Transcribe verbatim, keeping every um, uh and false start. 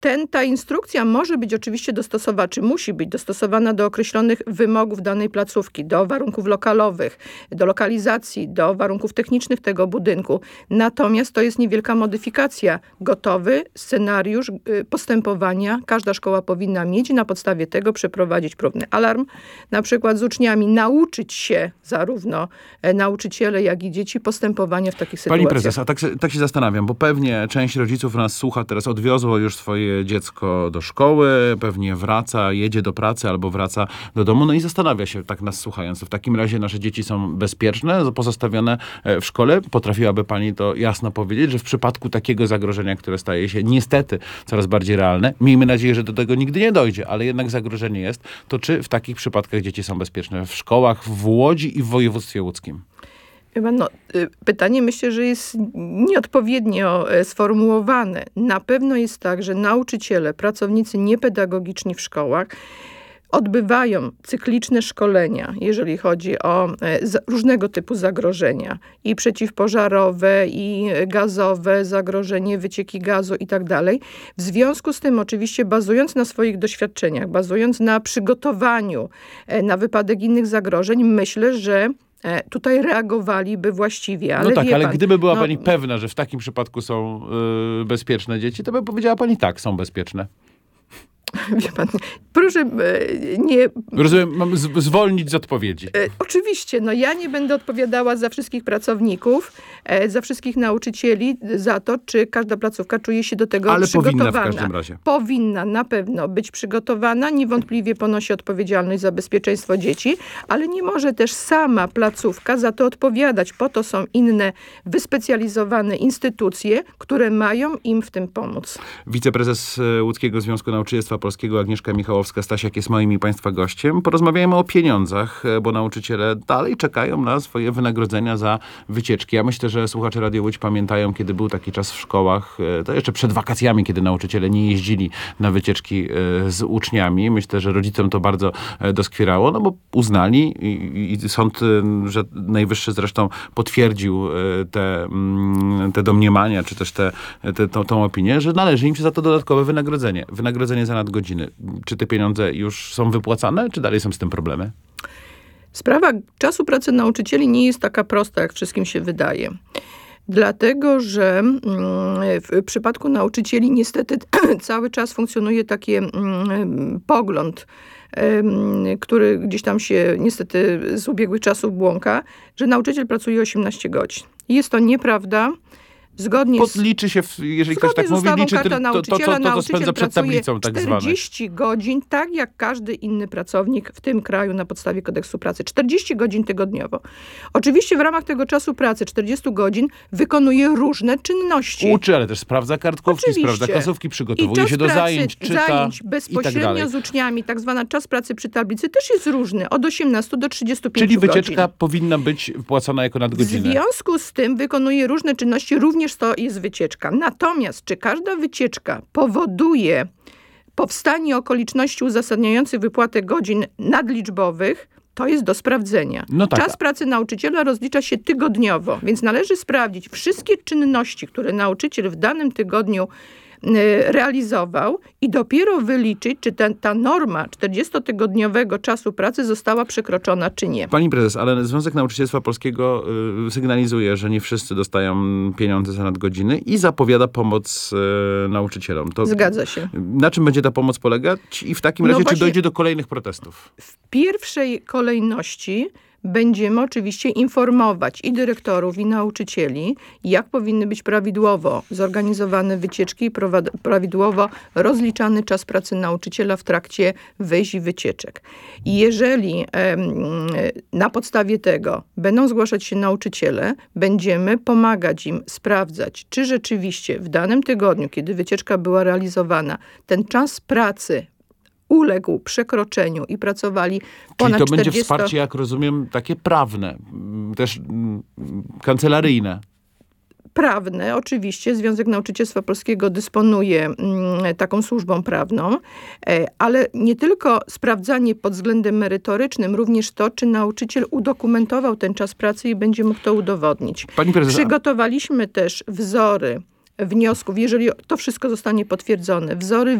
ten, ta instrukcja może być oczywiście dostosowana, czy musi być dostosowana do określonych wymogów danej placówki, do warunków lokalowych, do lokalizacji, do warunków technicznych tego budynku. Natomiast to jest niewielka modyfikacja. Gotowy scenariusz postępowania każda szkoła powinna mieć i na podstawie tego przeprowadzić próbny alarm, na przykład z uczniami, nauczyć się zarówno nauczyciele, jak i dzieci postępowania w takich sytuacjach. Pani prezes, a tak, tak się zastanawiam, bo pewnie część rodziców nas słucha teraz, odwiozło już swoje dziecko do szkoły, pewnie wraca, jedzie do pracy albo wraca do domu, no i zastanawia się, tak nas słuchając, to w takim razie nasze dzieci są bezpieczne, pozostawione w szkole? Potrafiłaby pani to jasno powiedzieć, że w przypadku takiego zagrożenia, które staje się niestety coraz bardziej realne, miejmy nadzieję, że do tego nigdy nie dojdzie, ale jednak zagrożenie jest, to czy w takich przypadkach dzieci są bezpieczne w szkołach w Łodzi i w województwie łódzkim? No, pytanie myślę, że jest nieodpowiednio sformułowane. Na pewno jest tak, że nauczyciele, pracownicy niepedagogiczni w szkołach odbywają cykliczne szkolenia, jeżeli chodzi o różnego typu zagrożenia. I przeciwpożarowe, i gazowe, zagrożenie, wycieki gazu i tak dalej. W związku z tym oczywiście bazując na swoich doświadczeniach, bazując na przygotowaniu na wypadek innych zagrożeń, myślę, że tutaj reagowaliby właściwie. Ale no tak, wie ale pan, gdyby była no, pani pewna, że w takim przypadku są yy, bezpieczne dzieci, to by powiedziała pani tak, są bezpieczne. Wie pan, proszę nie... Rozumiem, mam z- zwolnić z odpowiedzi. E, oczywiście, no ja nie będę odpowiadała za wszystkich pracowników, e, za wszystkich nauczycieli, za to, czy każda placówka czuje się do tego Ale przygotowana. powinna w każdym razie. Powinna na pewno być przygotowana, niewątpliwie ponosi odpowiedzialność za bezpieczeństwo dzieci, ale nie może też sama placówka za to odpowiadać. Po to są inne wyspecjalizowane instytucje, które mają im w tym pomóc. Wiceprezes Łódzkiego Związku Nauczycielstwa Polskiego Agnieszka Michałowska-Stasiak jest moim i państwa gościem. Porozmawiajmy o pieniądzach, bo nauczyciele dalej czekają na swoje wynagrodzenia za wycieczki. Ja myślę, że słuchacze Radio Łódź pamiętają, kiedy był taki czas w szkołach, to jeszcze przed wakacjami, kiedy nauczyciele nie jeździli na wycieczki z uczniami. Myślę, że rodzicom to bardzo doskwierało, no bo uznali i, i sąd, że najwyższy zresztą potwierdził te, te domniemania, czy też te, te, tą, tą opinię, że należy im się za to dodatkowe wynagrodzenie. Wynagrodzenie za nadgodziny. Czy te pieniądze już są wypłacane, czy dalej są z tym problemy? Sprawa czasu pracy nauczycieli nie jest taka prosta, jak wszystkim się wydaje. Dlatego, że w przypadku nauczycieli niestety cały czas funkcjonuje taki pogląd, który gdzieś tam się niestety z ubiegłych czasów błąka, że nauczyciel pracuje osiemnaście godzin. Jest to nieprawda. Zgodnie Podliczy się, jeżeli ktoś tak mówi, liczy to, to, to, to, to, to spędza przed tablicą tak zwaną. czterdzieści godzin, tak jak każdy inny pracownik w tym kraju na podstawie kodeksu pracy. czterdzieści godzin tygodniowo. Oczywiście w ramach tego czasu pracy, czterdzieści godzin, wykonuje różne czynności. Uczy, ale też sprawdza kartkówki, Oczywiście. sprawdza klasówki, przygotowuje się do pracy, zajęć, czyta zajęć i bezpośrednio tak z uczniami, tak zwany czas pracy przy tablicy, też jest różny, od osiemnastu do trzydziestu pięciu Czyli wycieczka godzin. powinna być płacona jako W nadgodziny. związku z tym wykonuje różne czynności, również to jest wycieczka. Natomiast czy każda wycieczka powoduje powstanie okoliczności uzasadniających wypłatę godzin nadliczbowych, to jest do sprawdzenia. No tak. Czas pracy nauczyciela rozlicza się tygodniowo, więc należy sprawdzić wszystkie czynności, które nauczyciel w danym tygodniu realizował i dopiero wyliczyć, czy ta, ta norma czterdziestotygodniowego czasu pracy została przekroczona, czy nie. Pani prezes, ale Związek Nauczycielstwa Polskiego y, sygnalizuje, że nie wszyscy dostają pieniądze za nadgodziny i zapowiada pomoc y, nauczycielom. To Zgadza się. Na czym będzie ta pomoc polegać i w takim No razie, właśnie, czy dojdzie do kolejnych protestów? W pierwszej kolejności będziemy oczywiście informować i dyrektorów, i nauczycieli, jak powinny być prawidłowo zorganizowane wycieczki i prawidłowo rozliczany czas pracy nauczyciela w trakcie wyjść i wycieczek. I jeżeli em, na podstawie tego będą zgłaszać się nauczyciele, będziemy pomagać im sprawdzać, czy rzeczywiście w danym tygodniu, kiedy wycieczka była realizowana, ten czas pracy uległ przekroczeniu i pracowali ponad Czyli to będzie czterdzieści... wsparcie, jak rozumiem, takie prawne, też mm, kancelaryjne. Prawne, oczywiście. Związek Nauczycielstwa Polskiego dysponuje mm, taką służbą prawną, e, ale nie tylko sprawdzanie pod względem merytorycznym, również to, czy nauczyciel udokumentował ten czas pracy i będzie mógł to udowodnić. Pani prezes, Przygotowaliśmy też wzory wniosków, jeżeli to wszystko zostanie potwierdzone, wzory